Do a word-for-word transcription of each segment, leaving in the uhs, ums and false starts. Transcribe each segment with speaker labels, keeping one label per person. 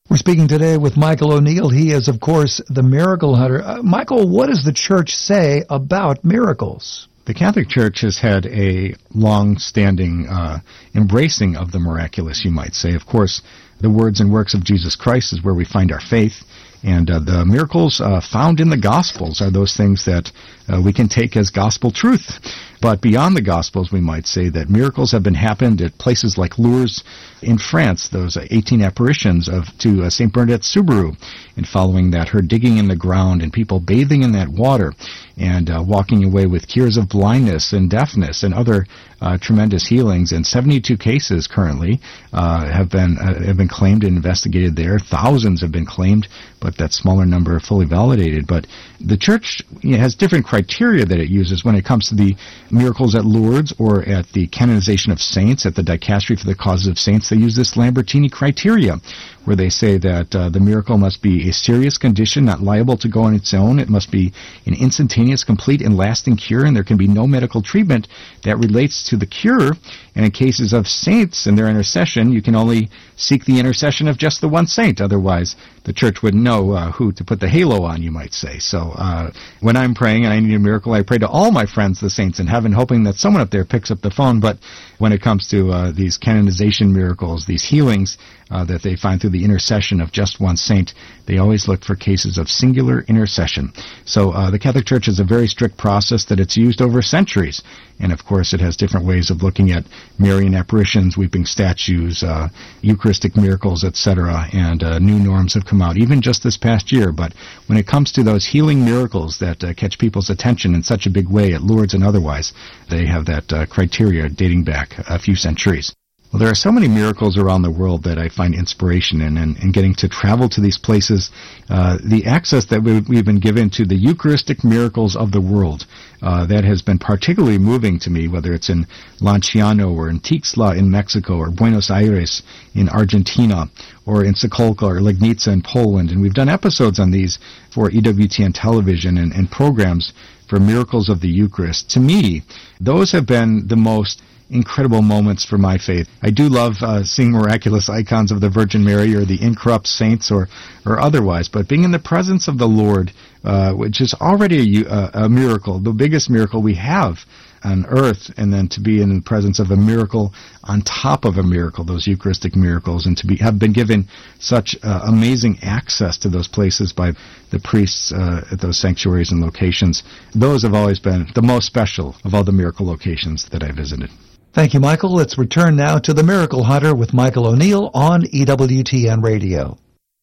Speaker 1: We're speaking today with Michael O'Neill. He is, of course, the miracle hunter. Uh, Michael, what does the church say about miracles?
Speaker 2: The Catholic Church has had a long-standing uh, embracing of the miraculous, you might say. Of course, the words and works of Jesus Christ is where we find our faith. And uh, the miracles uh, found in the Gospels are those things that uh, we can take as gospel truth. But beyond the Gospels, we might say that miracles have been happened at places like Lourdes in France, those uh, eighteen apparitions of to uh, Saint Bernadette Soubirous, and following that, her digging in the ground and people bathing in that water and uh, walking away with cures of blindness and deafness and other uh, tremendous healings. And seventy-two cases currently uh, have been uh, have been claimed and investigated there. Thousands have been claimed, but that smaller number are fully validated. But the Church, you know, has different criteria that it uses when it comes to the miracles at Lourdes or at the canonization of saints, at the Dicastery for the Causes of Saints. They use this Lambertini criteria, where they say that uh, the miracle must be a serious condition, not liable to go on its own. It must be an instantaneous, complete, and lasting cure, and there can be no medical treatment that relates to the cure. And in cases of saints and their intercession, you can only seek the intercession of just the one saint. Otherwise, the Church wouldn't know uh, who to put the halo on, you might say. So uh, when I'm praying and I need a miracle, I pray to all my friends, the saints in heaven, hoping that someone up there picks up the phone. But when it comes to uh, these canonization miracles, these healings uh, that they find through the intercession of just one saint, they always look for cases of singular intercession. So uh, the Catholic Church has a very strict process that it's used over centuries. And of course, it has different ways of looking at Marian apparitions, weeping statues, uh, Eucharistic miracles, et cetera. And uh, new norms have come out, even just this past year. But when it comes to those healing miracles that uh, catch people's attention in such a big way at Lourdes and otherwise, they have that uh, criteria dating back a few centuries. Well, there are so many miracles around the world that I find inspiration in, and, and getting to travel to these places, uh, the access that we, we've been given to the Eucharistic miracles of the world, uh, that has been particularly moving to me, whether it's in Lanciano or in Tixla in Mexico or Buenos Aires in Argentina or in Sokolka or Legnica in Poland. And we've done episodes on these for E W T N television and, and programs for miracles of the Eucharist. To me, those have been the most incredible moments for my faith. I do love uh, seeing miraculous icons of the Virgin Mary or the incorrupt saints or, or otherwise, but being in the presence of the Lord, uh, which is already a, a miracle, the biggest miracle we have on earth, and then to be in the presence of a miracle on top of a miracle, those Eucharistic miracles, and to be have been given such uh, amazing access to those places by the priests uh, at those sanctuaries and locations. Those have always been the most special of all the miracle locations that I visited.
Speaker 1: Thank you, Michael. Let's return now to The Miracle Hunter with Michael O'Neill on E W T N Radio.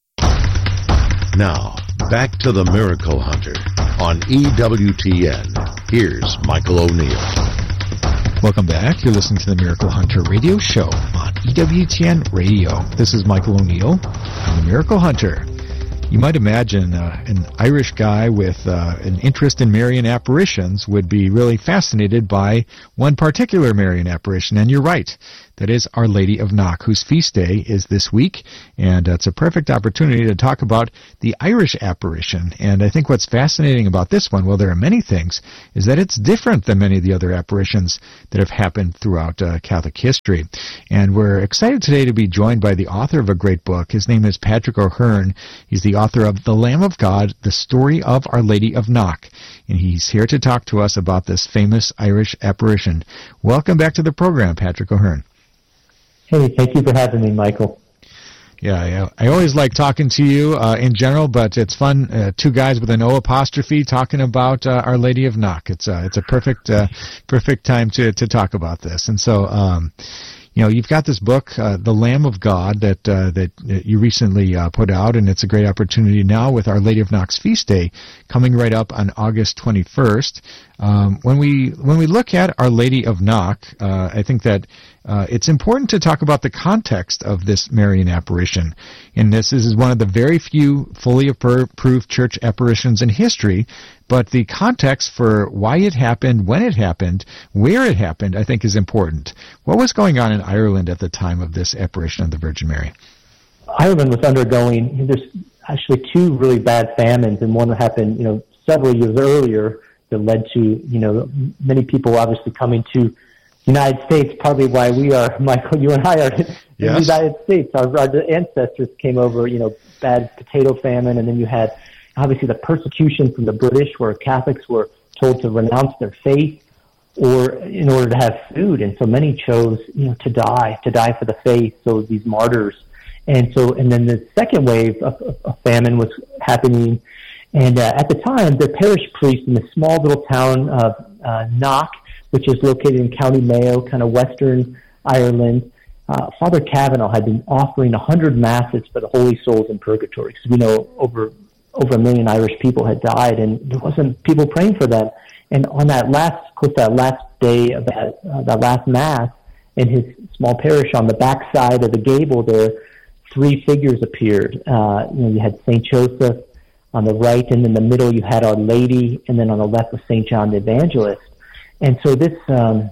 Speaker 3: Now, back to The Miracle Hunter on E W T N. Here's Michael O'Neill.
Speaker 4: Welcome back. You're listening to The Miracle Hunter radio show on E W T N Radio. This is Michael O'Neill on The Miracle Hunter. You might imagine uh, an Irish guy with uh, an interest in Marian apparitions would be really fascinated by one particular Marian apparition, and you're right. That is Our Lady of Knock, whose feast day is this week, and uh, it's a perfect opportunity to talk about the Irish apparition. And I think what's fascinating about this one, well, there are many things, is that it's different than many of the other apparitions that have happened throughout uh, Catholic history. And we're excited today to be joined by the author of a great book. His name is Patrick O'Hearn. He's the author of The Lamb of God, The Story of Our Lady of Knock. And he's here to talk to us about this famous Irish apparition. Welcome back to the program, Patrick O'Hearn.
Speaker 5: Hey, thank you for having me, Michael.
Speaker 4: Yeah, yeah. I always like talking to you uh, in general, but it's fun. Uh, two guys with an O apostrophe talking about uh, Our Lady of Knock. It's uh, it's a perfect uh, perfect time to to talk about this. And so, um, you know, you've got this book, uh, The Lamb of God, that uh, that you recently uh, put out, and it's a great opportunity now with Our Lady of Knock's feast day coming right up on August twenty-first. Um, when we when we look at Our Lady of Knock, uh, I think that uh, it's important to talk about the context of this Marian apparition. And this is one of the very few fully approved church apparitions in history, but the context for why it happened, when it happened, where it happened, I think is important. What was going on in Ireland at the time of this apparition of the Virgin Mary?
Speaker 5: Ireland was undergoing, there's actually two really bad famines, and one that happened, you know, several years earlier that led to, you know, many people obviously coming to the United States, partly why we are, Michael, you and I are in the United States. Our, our ancestors came over, you know, bad potato famine, and then you had obviously the persecution from the British, where Catholics were told to renounce their faith or in order to have food, and so many chose, you know, to die, to die for the faith. So these martyrs, and so and then the second wave of, of, of famine was happening, and uh, at the time, the parish priest in the small little town of uh, Knock, which is located in County Mayo, kind of western Ireland, uh, Father Kavanaugh had been offering a hundred masses for the holy souls in purgatory, because we know over over a million Irish people had died, and there wasn't people praying for them. And on that last, of course, that last day of that, uh, that last mass in his small parish, on the back side of the gable there, three figures appeared. Uh, you know, you had Saint Joseph on the right, and in the middle you had Our Lady, and then on the left was Saint John the Evangelist. And so this, um,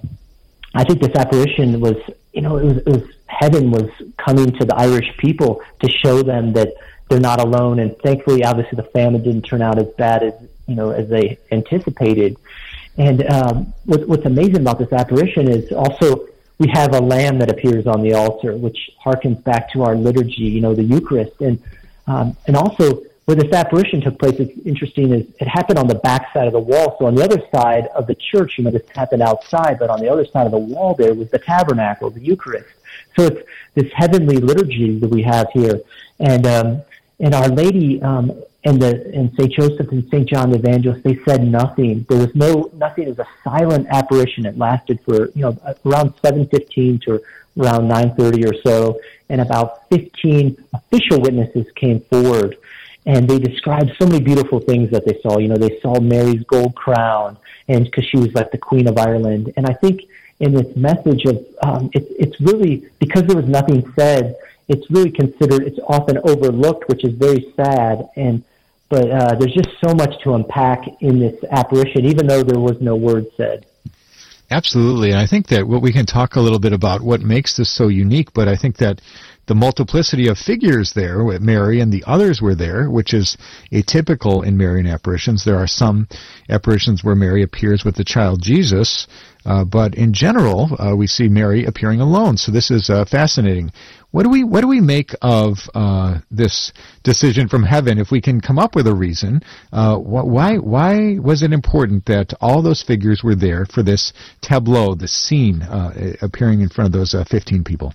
Speaker 5: I think this apparition was, you know, it was, it was heaven was coming to the Irish people to show them that they're not alone. And thankfully, obviously, the famine didn't turn out as bad as, you know, as they anticipated. And um, what, what's amazing about this apparition is also we have a lamb that appears on the altar, which harkens back to our liturgy, you know, the Eucharist. And um, and also where this apparition took place, it's interesting, is it happened on the back side of the wall. So on the other side of the church, you know, this happened outside, but on the other side of the wall there was the tabernacle, the Eucharist. So it's this heavenly liturgy that we have here. And um, and Our Lady um, and the and Saint Joseph and Saint John the Evangelist, they said nothing. There was no nothing. It was a silent apparition. It lasted for, you know, around seven fifteen to around nine thirty or so, and about fifteen official witnesses came forward, and they described so many beautiful things that they saw. You know, they saw Mary's gold crown, and because she was like the Queen of Ireland. And I think in this message of um, it's it's really, because there was nothing said, it's really considered, it's often overlooked, which is very sad. And but uh, there's just so much to unpack in this apparition, even though there was no word said.
Speaker 4: Absolutely, and I think that what we can talk a little bit about what makes this so unique, but I think that the multiplicity of figures there, with Mary and the others were there, which is atypical in Marian apparitions. There are some apparitions where Mary appears with the child Jesus, uh, but in general, uh, we see Mary appearing alone. So this is uh, fascinating. What do we what do we make of uh, this decision from heaven? If we can come up with a reason, uh, wh- why why was it important that all those figures were there for this tableau, this scene uh, appearing in front of those uh, fifteen people?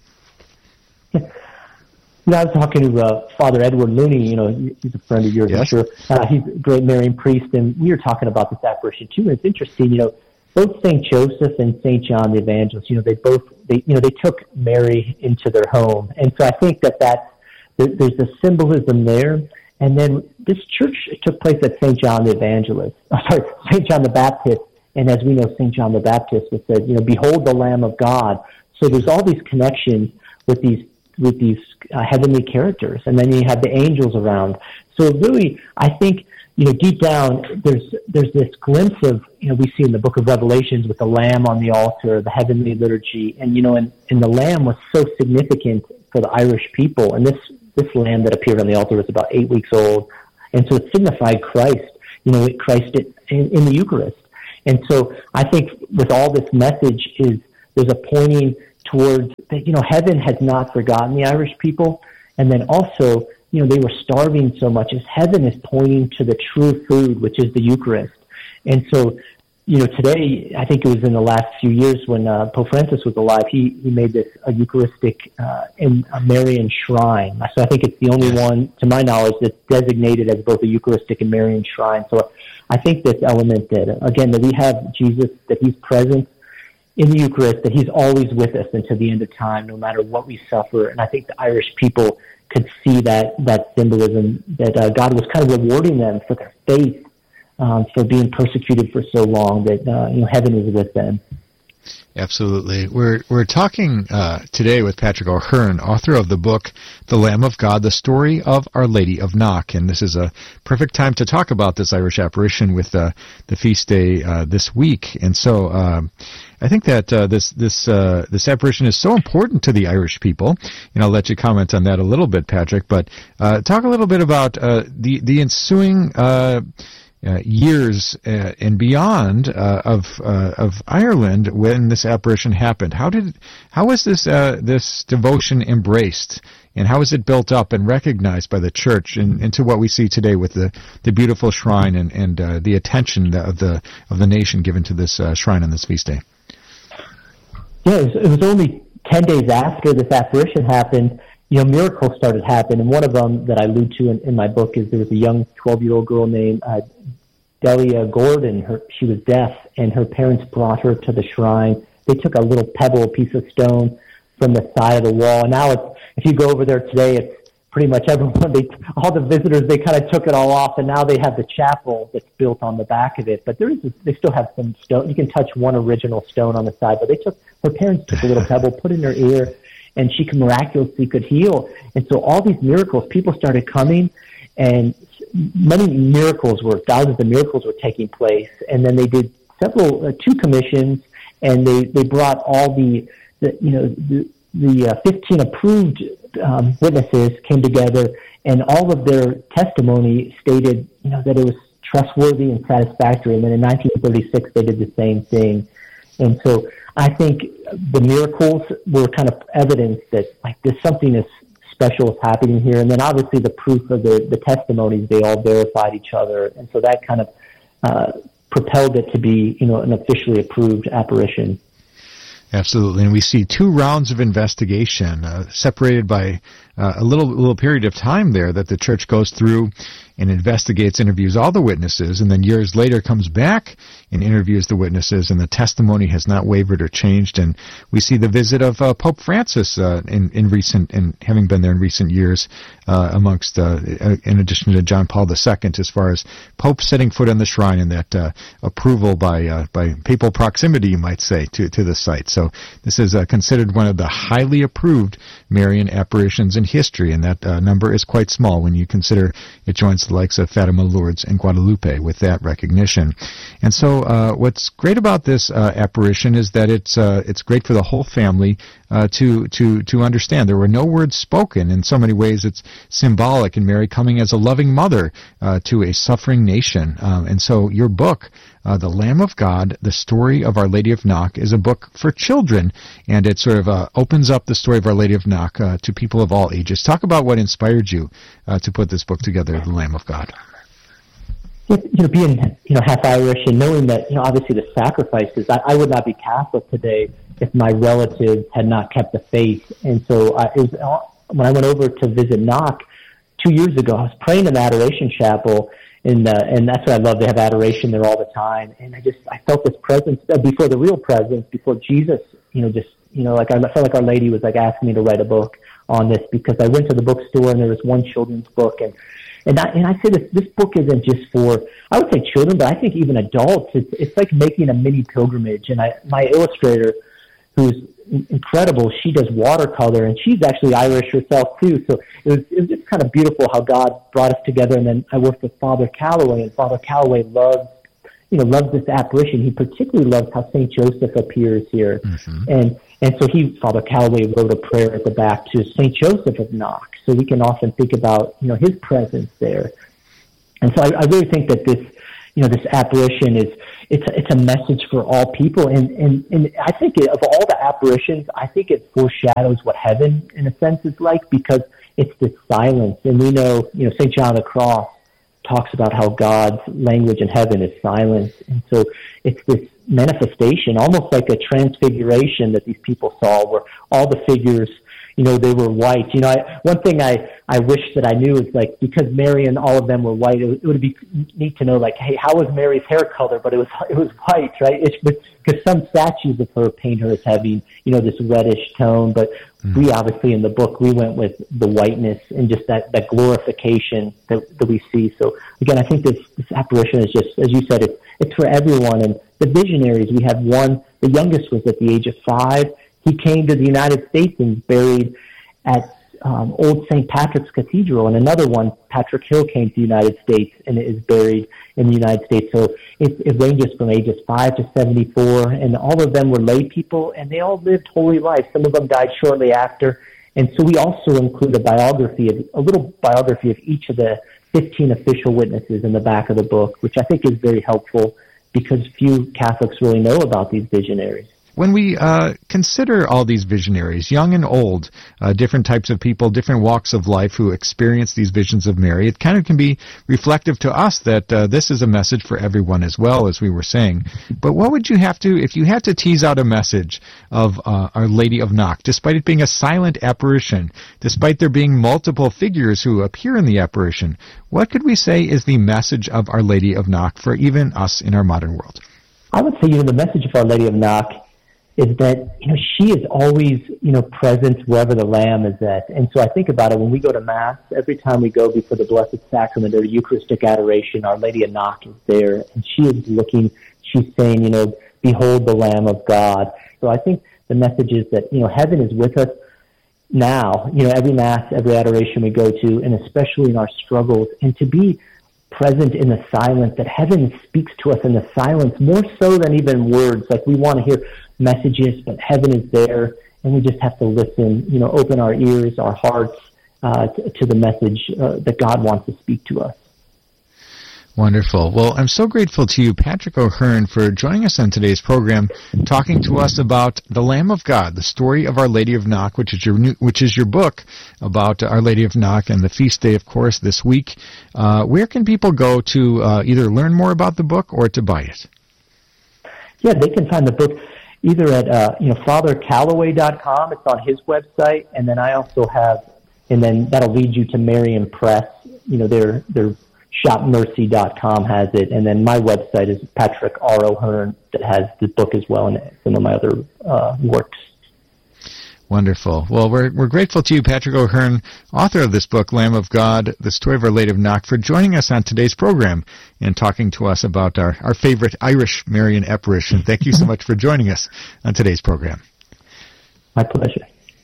Speaker 5: Yeah. You know, I was talking to uh, Father Edward Looney. You know, he's a friend of yours,
Speaker 4: yes.
Speaker 5: I'm sure. Uh, he's a great Marian priest, and we were talking about this apparition too. And it's interesting, you know, both Saint Joseph and Saint John the Evangelist, you know, they both, they, you know, they took Mary into their home, and so I think that that there, there's a symbolism there. And then this church took place at Saint John the Evangelist, oh, sorry, Saint John the Baptist, and as we know, Saint John the Baptist was said, you know, behold the Lamb of God. So there's all these connections with these with these uh, heavenly characters, and then you have the angels around. So really, I think, you know, deep down, there's there's this glimpse of, you know, we see in the book of Revelations with the Lamb on the altar, the heavenly liturgy, and, you know, and, and the Lamb was so significant for the Irish people, and this, this Lamb that appeared on the altar was about eight weeks old, and so it signified Christ, you know, Christ in, in the Eucharist. And so I think with all this message is there's a pointing towards that, you know, heaven has not forgotten the Irish people, and then also, you know, they were starving so much, as heaven is pointing to the true food, which is the Eucharist. And so, you know, today, I think it was in the last few years when uh, Pope Francis was alive, he, he made this a Eucharistic uh, in a Marian shrine. So I think it's the only one, to my knowledge, that's designated as both a Eucharistic and Marian shrine. So I think this element that, again, that we have Jesus, that he's present in the Eucharist, that he's always with us until the end of time, no matter what we suffer. And I think the Irish people could see that that symbolism, that uh, God was kind of rewarding them for their faith, um, for being persecuted for so long, that uh, you know, heaven is with them.
Speaker 4: Absolutely. We're we're talking uh, today with Patrick O'Hearn, author of the book The Lamb of God, The Story of Our Lady of Knock. And this is a perfect time to talk about this Irish apparition with uh, the feast day uh, this week. And so uh, I think that uh, this this uh, this apparition is so important to the Irish people. And I'll let you comment on that a little bit, Patrick. But uh, talk a little bit about uh, the, the ensuing Uh, uh, years uh, and beyond uh, of uh, of Ireland when this apparition happened. How did how was this uh, this devotion embraced, and how is it built up and recognized by the church and into what we see today with the, the beautiful shrine and and uh, the attention of the of the nation given to this uh, shrine on this feast day?
Speaker 5: Yeah, it was, it was only ten days after this apparition happened, you know, miracles started happening. And one of them that I allude to in, in my book is there was a young twelve-year-old girl named uh, Delia Gordon. Her, she was deaf, and her parents brought her to the shrine. They took a little pebble, a piece of stone from the side of the wall. And now, it's, if you go over there today, it's pretty much everyone, they, all the visitors, they kind of took it all off, and now they have the chapel that's built on the back of it. But there is, they still have some stone. You can touch one original stone on the side, but they took, her parents took a little pebble, put it in her ear, and she could miraculously could heal. And so all these miracles, people started coming, and many miracles were, thousands of miracles were taking place. And then they did several, uh, two commissions, and they, they brought all the, the you know, the, the uh, fifteen approved um, witnesses came together, and all of their testimony stated, you know, that it was trustworthy and satisfactory. And then in nineteen thirty-six, they did the same thing. And so I think the miracles were kind of evidence that, like, there's something is special is happening here. And then obviously the proof of the, the testimonies, they all verified each other. And so that kind of uh, propelled it to be, you know, an officially approved apparition.
Speaker 4: Absolutely, and we see two rounds of investigation uh, separated by uh, a little little period of time there that the church goes through and investigates, interviews all the witnesses, and then years later comes back and interviews the witnesses, and the testimony has not wavered or changed. And we see the visit of uh, Pope Francis uh, in, in recent, and having been there in recent years, uh, amongst, uh, in addition to John Paul the Second, as far as Pope setting foot on the shrine and that uh, approval by uh, by papal proximity, you might say, to to the site. So this is uh, considered one of the highly approved Marian apparitions in history, and that uh, number is quite small when you consider it joins the likes of Fatima, Lourdes, and Guadalupe with that recognition. And so uh, what's great about this uh, apparition is that it's uh, it's great for the whole family uh, to to to understand. There were no words spoken. In so many ways, it's symbolic, and Mary coming as a loving mother uh, to a suffering nation. Um, and so your book, Uh, The Lamb of God, The Story of Our Lady of Knock, is a book for children, and it sort of uh, opens up the story of Our Lady of Knock uh, to people of all ages. Talk about what inspired you uh, to put this book together, The Lamb of God.
Speaker 5: You know, being, you know, half Irish and knowing that, you know, obviously the sacrifices, I, I would not be Catholic today if my relatives had not kept the faith. And so uh, it was, when I went over to visit Knock two years ago, I was praying in the Adoration Chapel. And uh, and that's what I love. They have adoration there all the time, and I just I felt this presence uh, before the real presence, before Jesus. You know, just you know, like I felt like Our Lady was like asking me to write a book on this, because I went to the bookstore and there was one children's book, and and I and I say this this book isn't just for, I would say children, but I think even adults. It's it's like making a mini pilgrimage. And I my illustrator, who's incredible, she does watercolor, and she's actually Irish herself too. So it was, it was just kind of beautiful how God brought us together. And then I worked with Father Calloway, and Father Calloway loves, you know, loves this apparition. He particularly loves how Saint Joseph appears here. Mm-hmm. And and so he, Father Calloway, wrote a prayer at the back to Saint Joseph of Knock, so we can often think about, you know, his presence there. And so I, I really think that this, you know, this apparition is, it's a, it's a message for all people. And, and, and I think it, of all the apparitions, I think it foreshadows what heaven, in a sense, is like, because it's this silence. And we know, you know, Saint John of the Cross talks about how God's language in heaven is silence. And so it's this manifestation, almost like a transfiguration that these people saw, where all the figures, you know, they were white. You know, I, one thing I, I wish that I knew is, like, because Mary and all of them were white, it, it would be neat to know, like, hey, how was Mary's hair color? But it was it was white, right? It's because some statues of her paint her as having, you know, this reddish tone. But mm. we obviously in the book, we went with the whiteness and just that, that glorification that, that we see. So again, I think this, this apparition is just, as you said, it's, it's for everyone. And the visionaries, we have one, the youngest was at the age of five. He came to the United States and buried at um, Old Saint Patrick's Cathedral, and another one, Patrick Hill, came to the United States and is buried in the United States. So it, it ranges from ages five to seventy-four, and all of them were lay people, and they all lived holy lives. Some of them died shortly after, And so we also include a biography, of, a little biography of each of the fifteen official witnesses in the back of the book, which I think is very helpful because few Catholics really know about these visionaries.
Speaker 4: When we uh, consider all these visionaries, young and old, uh, different types of people, different walks of life who experience these visions of Mary, it kind of can be reflective to us that uh, this is a message for everyone as well, as we were saying. But what would you have to, if you had to tease out a message of uh, Our Lady of Knock, despite it being a silent apparition, despite there being multiple figures who appear in the apparition, what could we say is the message of Our Lady of Knock for even us in our modern world?
Speaker 5: I would say, you know, the message of Our Lady of Knock is that, you know, she is always, you know, present wherever the Lamb is at. And so I think about it, when we go to Mass, every time we go before the Blessed Sacrament or Eucharistic Adoration, Our Lady of Knock is there, and she is looking, she's saying, you know, behold the Lamb of God. So I think the message is that, you know, heaven is with us now, you know, every Mass, every adoration we go to, and especially in our struggles, and to be present in the silence, that heaven speaks to us in the silence more so than even words. Like, we want to hear messages, but heaven is there, and we just have to listen, you know, open our ears, our hearts uh, to, to the message uh, that God wants to speak to us.
Speaker 4: Wonderful. Well, I'm so grateful to you, Patrick O'Hearn, for joining us on today's program, talking to us about the Lamb of God, the story of Our Lady of Knock, which is your new, which is your book about Our Lady of Knock and the feast day, of course, this week. Uh, where can people go to uh, either learn more about the book or to buy it?
Speaker 5: Yeah, they can find the book either at uh, you know father calloway dot com. It's on his website, and then I also have, and then that'll lead you to Marian Press. You know, their their shop mercy dot com has it, and then my website is Patrick R. O'Hearn that has the book as well, and some of my other uh, works.
Speaker 4: Wonderful. Well, we're we're grateful to you, Patrick O'Hearn, author of this book, Lamb of God, The Story of Our Lady of Knock, for joining us on today's program and talking to us about our, our favorite Irish Marian apparition. Thank you so much for joining us on today's program.
Speaker 5: My pleasure.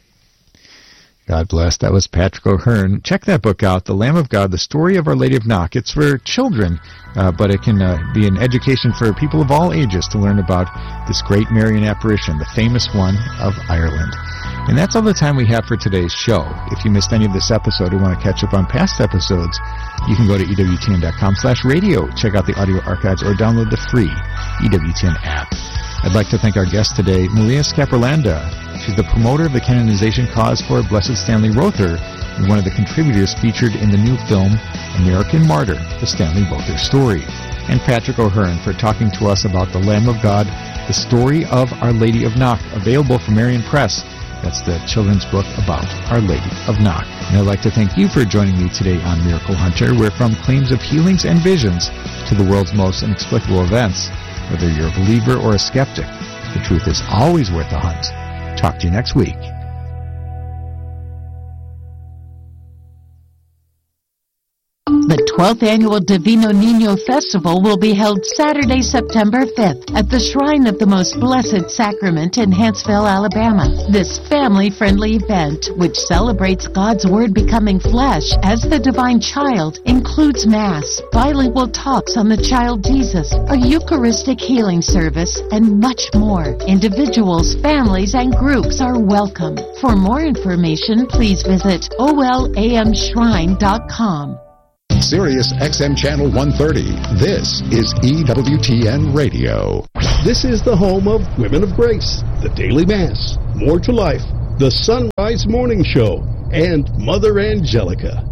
Speaker 4: God bless. That was Patrick O'Hearn. Check that book out, The Lamb of God, The Story of Our Lady of Knock. It's for children, uh, but it can uh, be an education for people of all ages to learn about this great Marian apparition, the famous one of Ireland. And that's all the time we have for today's show. If you missed any of this episode or want to catch up on past episodes, you can go to E W T N dot com slash radio, check out the audio archives, or download the free E W T N app. I'd like to thank our guest today, Maria Scaprolanda. She's the promoter of the canonization cause for Blessed Stanley Rother and one of the contributors featured in the new film American Martyr, the Stanley Rother story. And Patrick O'Hearn for talking to us about the Lamb of God, the story of Our Lady of Knock, available from Marian Press. That's the children's book about Our Lady of Knock. And I'd like to thank you for joining me today on Miracle Hunter, where from claims of healings and visions to the world's most inexplicable events, whether you're a believer or a skeptic, the truth is always worth a hunt. Talk to you next week.
Speaker 6: The twelfth Annual Divino Niño Festival will be held Saturday, September fifth at the Shrine of the Most Blessed Sacrament in Huntsville, Alabama. This family-friendly event, which celebrates God's Word becoming flesh as the Divine Child, includes Mass, bilingual talks on the Child Jesus, a Eucharistic healing service, and much more. Individuals, families, and groups are welcome. For more information, please visit O L A M shrine dot com.
Speaker 7: Sirius X M Channel one thirty. This is E W T N Radio.
Speaker 8: This is the home of Women of Grace, the Daily Mass, More to Life, the Sunrise Morning Show, and Mother Angelica.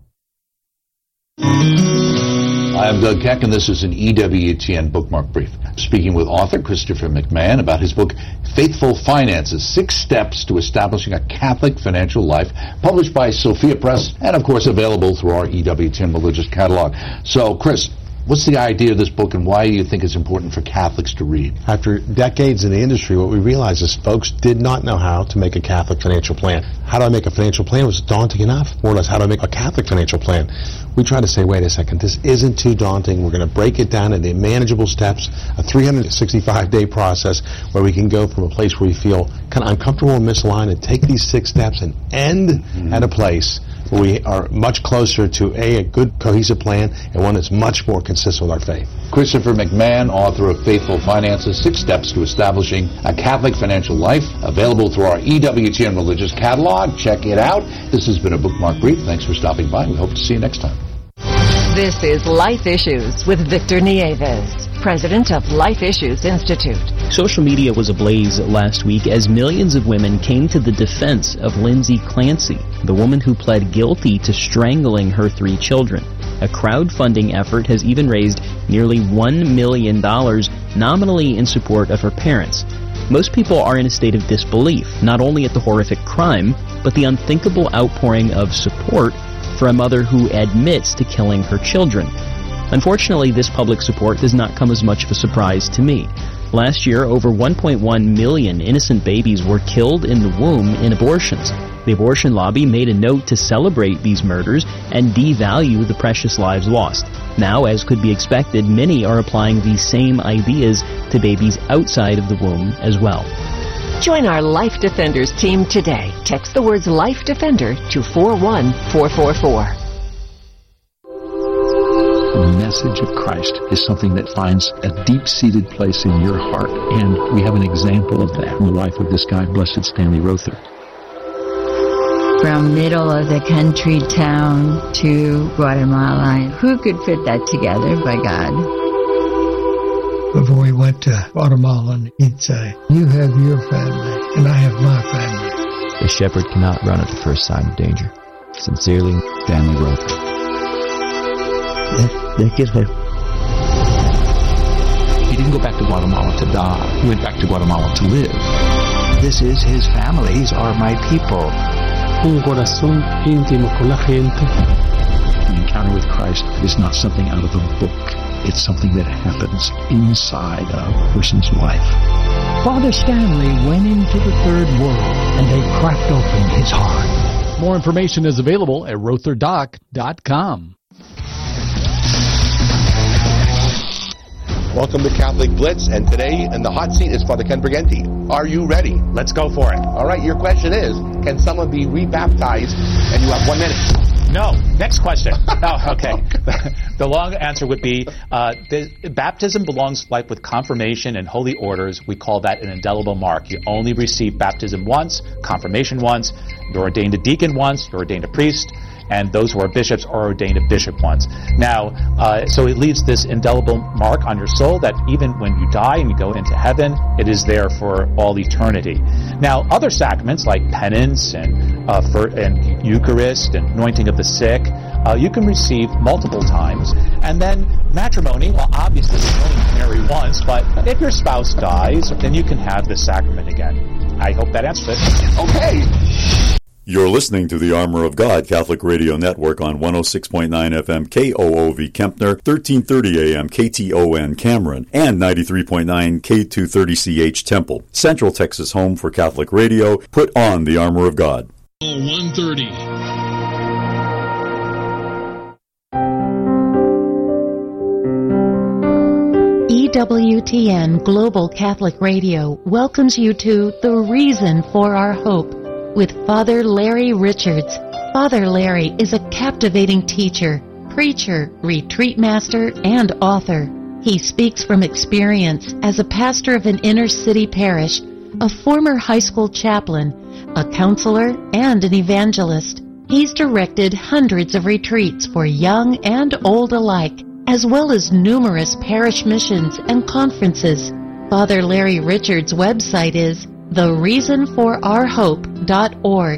Speaker 9: Hi, I'm Doug Keck, and this is an E W T N Bookmark Brief. Speaking with author Christopher McMahon about his book, Faithful Finances, Six Steps to Establishing a Catholic Financial Life, published by Sophia Press, and of course available through our E W T N Religious Catalog. So, Chris, what's the idea of this book, and why do you think it's important for Catholics to read?
Speaker 10: After decades in the industry, what we realized is folks did not know how to make a Catholic financial plan. How do I make a financial plan? It was daunting enough. More or less, how do I make a Catholic financial plan? We try to say, wait a second, this isn't too daunting. We're going to break it down into manageable steps, a three hundred sixty-five day process where we can go from a place where we feel kind of uncomfortable and misaligned and take these six steps and end mm-hmm. at a place where we are much closer to a, a good cohesive plan and one that's much more consistent with our faith.
Speaker 9: Christopher McMahon, author of Faithful Finances, Six Steps to Establishing a Catholic Financial Life, available through our E W T N Religious Catalog. Check it out. This has been a Bookmark Brief. Thanks for stopping by. We hope to see you next time.
Speaker 11: This is Life Issues with Victor Nieves, president of Life Issues Institute.
Speaker 12: Social media was ablaze last week as millions of women came to the defense of Lindsay Clancy, the woman who pled guilty to strangling her three children. A crowdfunding effort has even raised nearly one million dollars nominally in support of her parents. Most people are in a state of disbelief, not only at the horrific crime, but the unthinkable outpouring of support for a mother who admits to killing her children. Unfortunately, this public support does not come as much of a surprise to me. Last year, over one point one million innocent babies were killed in the womb in abortions. The abortion lobby made a note to celebrate these murders and devalue the precious lives lost. Now, as could be expected, many are applying these same ideas to babies outside of the womb as well.
Speaker 11: Join our Life Defenders team today. Text the words Life Defender to four one four four four.
Speaker 13: The message of Christ is something that finds a deep-seated place in your heart, and we have an example of that in the life of this guy, Blessed Stanley Rother.
Speaker 14: From middle of the country town to Guatemala, who could fit that together by God?
Speaker 15: Before we went to Guatemala, he'd say, you have your family, and I have my family.
Speaker 16: The shepherd cannot run at the first sign of danger. Sincerely, Stanley Rother.
Speaker 13: He didn't go back to Guatemala to die. He went back to Guatemala to live.
Speaker 17: This is his family. These are my people.
Speaker 13: Un corazón íntimo con la gente. The encounter with Christ is not something out of a book. It's something that happens inside a person's life.
Speaker 17: Father Stanley went into the third world, and they cracked open his heart.
Speaker 18: More information is available at Rother Doc dot com.
Speaker 19: Welcome to Catholic Blitz, and today in the hot seat is Father Ken Briganti. Are you ready?
Speaker 20: Let's go for it.
Speaker 19: All right, your question is, can someone be rebaptized? And you have one minute.
Speaker 20: No. Next question. Oh, okay. The long answer would be, uh, the, baptism belongs like with confirmation and holy orders. We call that an indelible mark. You only receive baptism once, confirmation once, you're ordained a deacon once, you're ordained a priest, and those who are bishops are ordained a bishop once. Now, uh, so it leaves this indelible mark on your soul that even when you die and you go into heaven, it is there for all eternity. Now, other sacraments like penance and uh, for, and Eucharist and anointing of the sick, uh, you can receive multiple times. And then matrimony, well, obviously you can only marry once, but if your spouse dies, then you can have the sacrament again. I hope that answers it.
Speaker 19: Okay.
Speaker 21: You're listening to the Armor of God Catholic Radio Network on one oh six point nine F M K O O V Kempner, thirteen thirty A M K T O N Cameron, and ninety-three point nine K two thirty C H Temple. Central Texas home for Catholic radio. Put on the Armor of God.
Speaker 22: one thirty.
Speaker 6: E W T N Global Catholic Radio welcomes you to The Reason for Our Hope with Father Larry Richards. Father Larry is a captivating teacher, preacher, retreat master, and author. He speaks from experience as a pastor of an inner-city parish, a former high school chaplain, a counselor, and an evangelist. He's directed hundreds of retreats for young and old alike, as well as numerous parish missions and conferences. Father Larry Richards' website is the reason for our hope dot org.